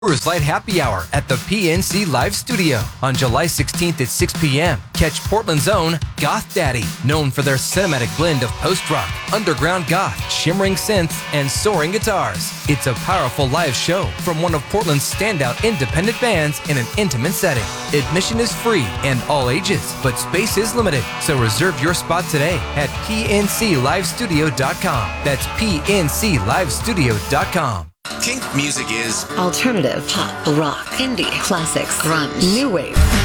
Coors Light Happy Hour at the PNC Live Studio on July 16th at 6 p.m. Catch Portland's own Goth Daddy, known for their cinematic blend of post-rock, underground goth, shimmering synths, and soaring guitars. It's a powerful live show from one of Portland's standout independent bands in an intimate setting. Admission is free and all ages, but space is limited, so reserve your spot today at pnclivestudio.com. That's pnclivestudio.com. Kink music is alternative, pop, rock, indie, classics, grunge, new wave,